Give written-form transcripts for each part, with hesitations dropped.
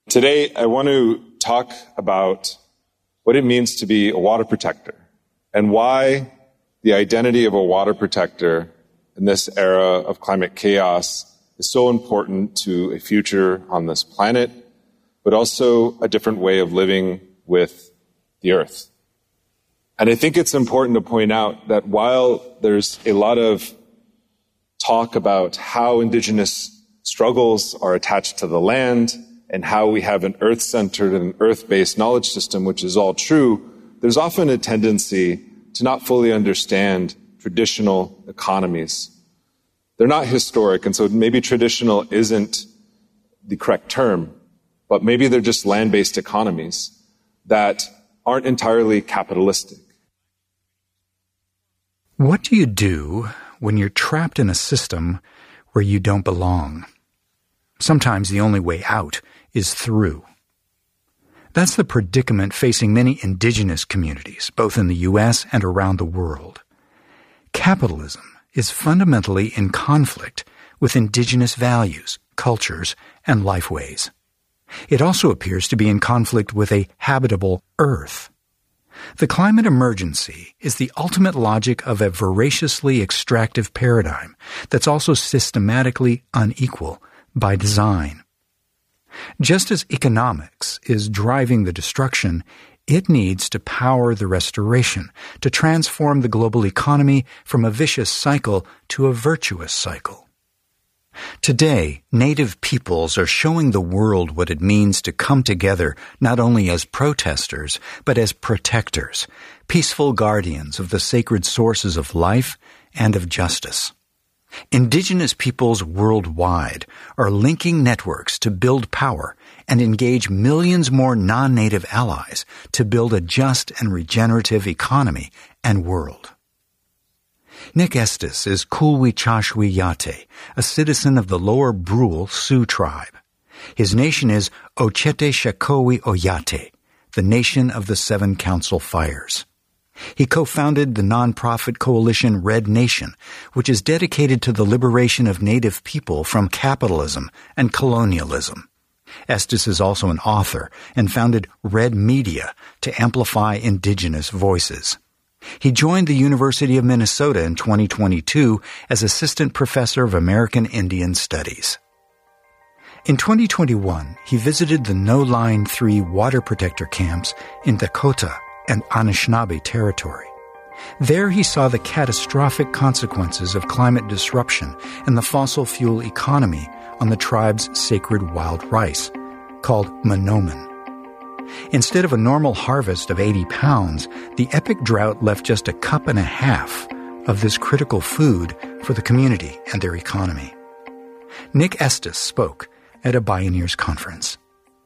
Today, I want to talk about what it means to be a water protector and why the identity of a water protector in this era of climate chaos is so important to a future on this planet, but also a different way of living with the earth. And I think it's important to point out that while there's a lot of talk about how Indigenous struggles are attached to the land and how we have an earth-centered and earth-based knowledge system, which is all true, there's often a tendency to not fully understand traditional economies. They're not historic, and so maybe traditional isn't the correct term, but maybe they're just land-based economies that aren't entirely capitalistic. What do you do when you're trapped in a system where you don't belong? Sometimes the only way out is through. That's the predicament facing many indigenous communities, both in the U.S. and around the world. Capitalism is fundamentally in conflict with indigenous values, cultures, and lifeways. It also appears to be in conflict with a habitable Earth. The climate emergency is the ultimate logic of a voraciously extractive paradigm that's also systematically unequal by design. Just as economics is driving the destruction, it needs to power the restoration, to transform the global economy from a vicious cycle to a virtuous cycle. Today, Native peoples are showing the world what it means to come together not only as protesters, but as protectors, peaceful guardians of the sacred sources of life and of justice. Indigenous peoples worldwide are linking networks to build power and engage millions more non-native allies to build a just and regenerative economy and world. Nick Estes is Kulwi-Chashwi Yate, a citizen of the Lower Brule Sioux tribe. His nation is Ochete Shakowi Oyate, the nation of the Seven Council Fires. He co-founded the nonprofit coalition Red Nation, which is dedicated to the liberation of Native people from capitalism and colonialism. Estes is also an author and founded Red Media to amplify indigenous voices. He joined the University of Minnesota in 2022 as assistant professor of American Indian Studies. In 2021, he visited the No Line 3 water protector camps in Dakota and Anishinaabe territory. There he saw the catastrophic consequences of climate disruption and the fossil fuel economy on the tribe's sacred wild rice, called Monoman. Instead of a normal harvest of 80 pounds, the epic drought left just a cup and a half of this critical food for the community and their economy. Nick Estes spoke at a Bioneers conference.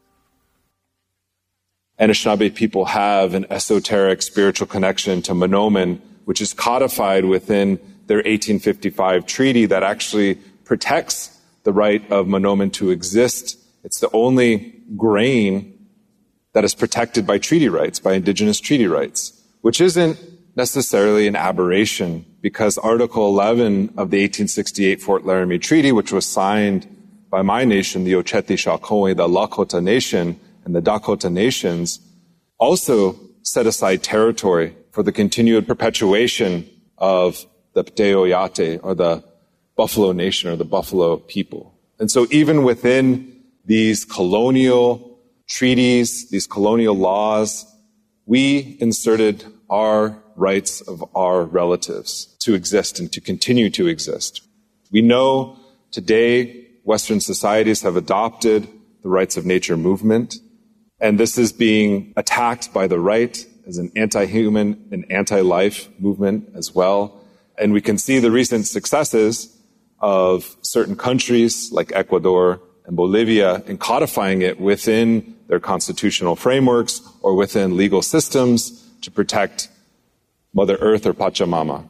Anishinaabe people have an esoteric spiritual connection to Monoman, which is codified within their 1855 treaty that actually protects the right of Monoman to exist. It's the only grain that is protected by treaty rights, by indigenous treaty rights, which isn't necessarily an aberration because Article 11 of the 1868 Fort Laramie Treaty, which was signed by my nation, the Ochete Shakowi, the Lakota Nation, and the Dakota Nations, also set aside territory for the continued perpetuation of the Pteoyate, or the Buffalo Nation, or the Buffalo people. And so even within these colonial treaties, these colonial laws, we inserted our rights of our relatives to exist and to continue to exist. We know today Western societies have adopted the rights of nature movement, and this is being attacked by the right as an anti-human and anti-life movement as well. And we can see the recent successes of certain countries like Ecuador and Bolivia in codifying it within their constitutional frameworks or within legal systems to protect Mother Earth or Pachamama.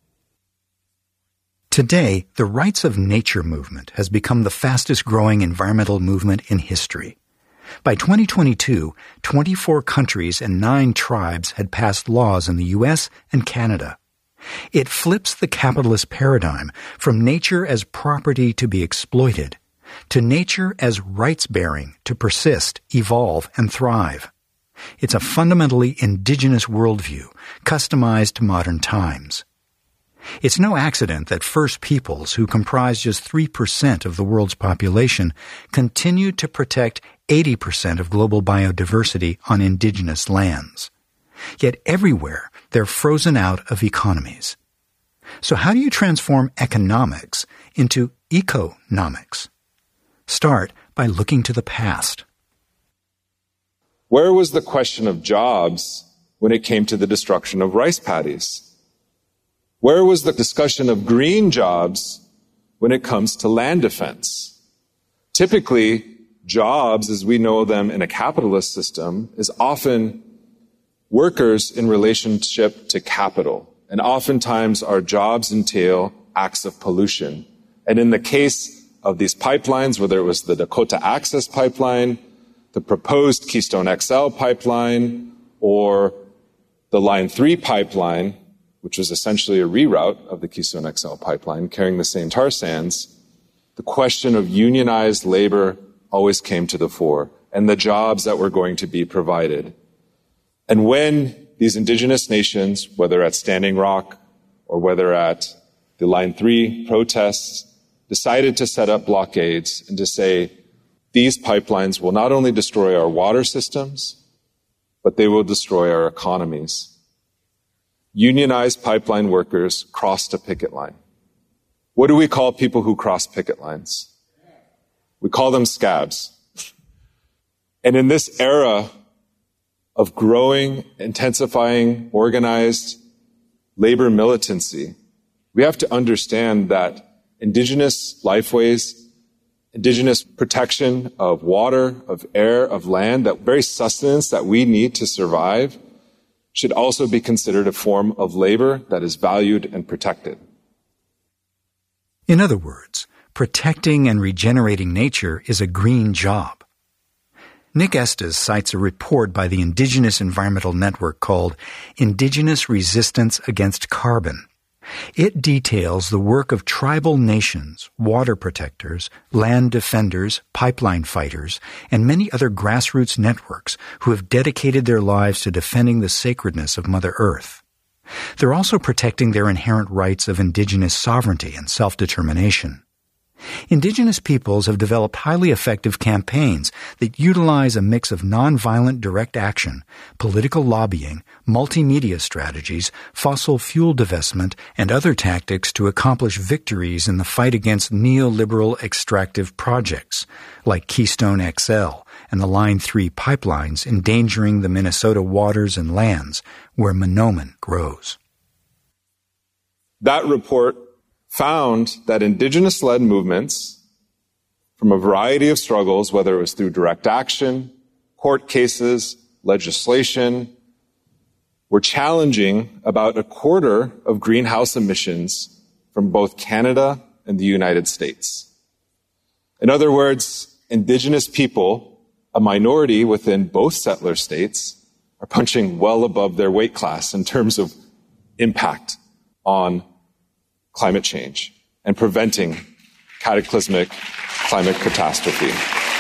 Today, the Rights of Nature movement has become the fastest growing environmental movement in history. By 2022, 24 countries and 9 tribes had passed laws in the U.S. and Canada. It flips the capitalist paradigm from nature as property to be exploited to nature as rights-bearing to persist, evolve, and thrive. It's a fundamentally indigenous worldview, customized to modern times. It's no accident that First Peoples, who comprise just 3% of the world's population, continue to protect 80% of global biodiversity on indigenous lands. Yet everywhere, they're frozen out of economies. So how do you transform economics into economics? Start by looking to the past. Where was the question of jobs when it came to the destruction of rice paddies? Where was the discussion of green jobs when it comes to land defense? Typically, jobs, as we know them in a capitalist system, is often workers in relationship to capital. And oftentimes our jobs entail acts of pollution. And in the case of these pipelines, whether it was the Dakota Access Pipeline, the proposed Keystone XL pipeline, or the Line 3 pipeline, which was essentially a reroute of the Keystone XL pipeline carrying the same tar sands, the question of unionized labor always came to the fore, and the jobs that were going to be provided. And when these indigenous nations, whether at Standing Rock or whether at the Line 3 protests, decided to set up blockades and to say, these pipelines will not only destroy our water systems, but they will destroy our economies. Unionized pipeline workers crossed a picket line. What do we call people who cross picket lines? We call them scabs. And in this era of growing, intensifying, organized labor militancy, we have to understand that indigenous lifeways, indigenous protection of water, of air, of land, that very sustenance that we need to survive, should also be considered a form of labor that is valued and protected. In other words, protecting and regenerating nature is a green job. Nick Estes cites a report by the Indigenous Environmental Network called Indigenous Resistance Against Carbon. It details the work of tribal nations, water protectors, land defenders, pipeline fighters, and many other grassroots networks who have dedicated their lives to defending the sacredness of Mother Earth. They're also protecting their inherent rights of indigenous sovereignty and self-determination. Indigenous peoples have developed highly effective campaigns that utilize a mix of nonviolent direct action, political lobbying, multimedia strategies, fossil fuel divestment, and other tactics to accomplish victories in the fight against neoliberal extractive projects like Keystone XL and the Line 3 pipelines endangering the Minnesota waters and lands where Monoman grows. That report found that indigenous-led movements from a variety of struggles, whether it was through direct action, court cases, legislation, were challenging about a quarter of greenhouse emissions from both Canada and the United States. In other words, indigenous people, a minority within both settler states, are punching well above their weight class in terms of impact on climate change and preventing cataclysmic climate catastrophe.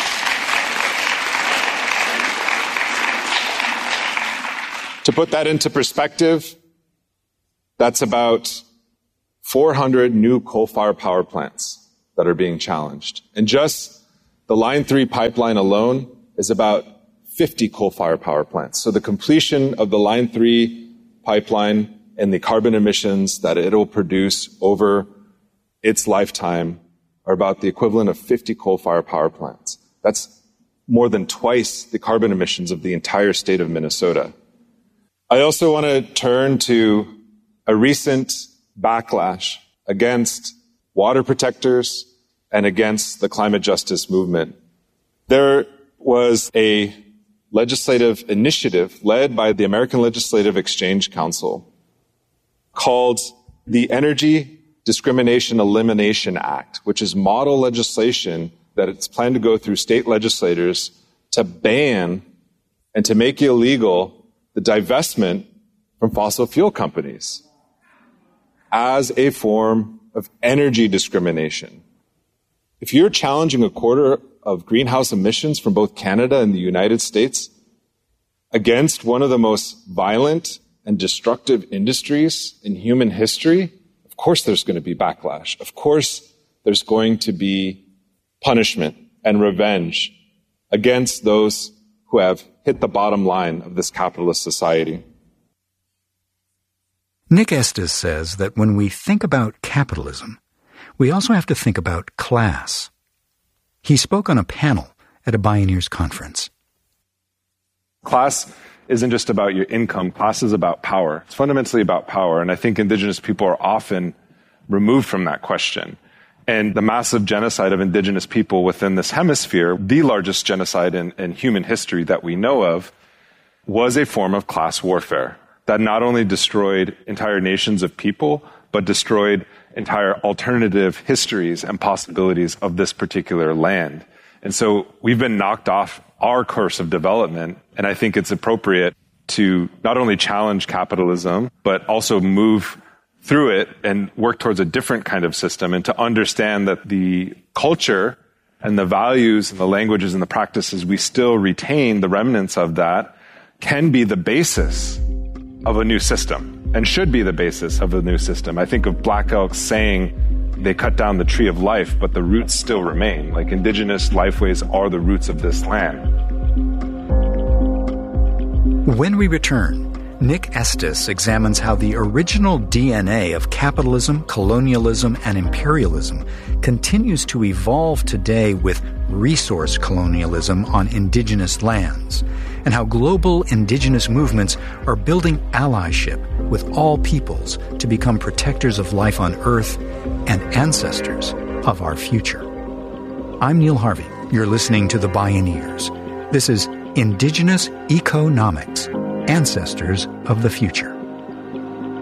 To put that into perspective, that's about 400 new coal-fired power plants that are being challenged. And just the Line 3 pipeline alone is about 50 coal-fired power plants. So the completion of the Line 3 pipeline and the carbon emissions that it will produce over its lifetime are about the equivalent of 50 coal-fired power plants. That's more than twice the carbon emissions of the entire state of Minnesota. I also want to turn to a recent backlash against water protectors and against the climate justice movement. There was a legislative initiative led by the American Legislative Exchange Council called the Energy Discrimination Elimination Act, which is model legislation that it's planned to go through state legislators to ban and to make illegal the divestment from fossil fuel companies as a form of energy discrimination. If you're challenging a quarter of greenhouse emissions from both Canada and the United States against one of the most violent and destructive industries in human history, of course there's going to be backlash. Of course there's going to be punishment and revenge against those who have hit the bottom line of this capitalist society. Nick Estes says that when we think about capitalism, we also have to think about class. He spoke on a panel at a Bioneers conference. Class isn't just about your income. Class is about power. It's fundamentally about power. And I think Indigenous people are often removed from that question. And the massive genocide of Indigenous people within this hemisphere, the largest genocide in human history that we know of, was a form of class warfare that not only destroyed entire nations of people, but destroyed entire alternative histories and possibilities of this particular land. And so we've been knocked off our course of development, and I think it's appropriate to not only challenge capitalism, but also move through it and work towards a different kind of system, and to understand that the culture and the values and the languages and the practices we still retain, the remnants of that, can be the basis of a new system and should be the basis of a new system. I think of Black Elk saying they cut down the tree of life, but the roots still remain. Like, Indigenous lifeways are the roots of this land. When we return, Nick Estes examines how the original DNA of capitalism, colonialism, and imperialism continues to evolve today with resource colonialism on Indigenous lands, and how global Indigenous movements are building allyship with all peoples to become protectors of life on Earth and ancestors of our future. I'm Neil Harvey. You're listening to The Bioneers. This is Indigenous Economics, Ancestors of the Future.